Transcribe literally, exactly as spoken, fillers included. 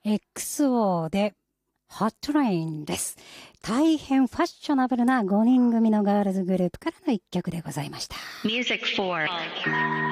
エックスオー でホットラインです。大変ファッショナブルなごにん組のガールズグループからの一曲でございました。 Music for